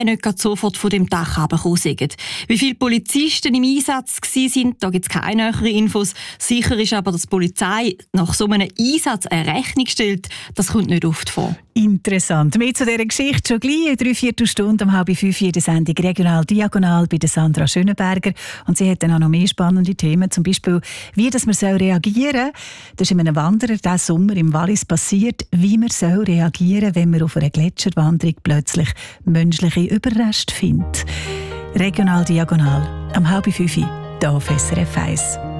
nicht gerade sofort von dem Dach heruntergekommen sind. Wie viele Polizisten im Einsatz waren, da gibt es keine näheren Infos. Sicher ist aber, dass die Polizei nach so einem Einsatz eine Rechnung stellt. Das kommt nicht oft vor. Interessant. Mehr zu dieser Geschichte schon gleich in 3/4 Stunde um 4:30 in der Sendung «Regional Diagonal» bei der Sandra Schönenberger. Und sie hat dann auch noch mehr spannende Themen, zum Beispiel, wie das man reagieren soll. Das ist einem Wanderer diesen Sommer im Wallis passiert, wie man reagieren soll, wenn man auf einer Gletscherwanderung plötzlich menschliche Überreste findet. «Regional Diagonal» am 4:30 hier auf SRF 1.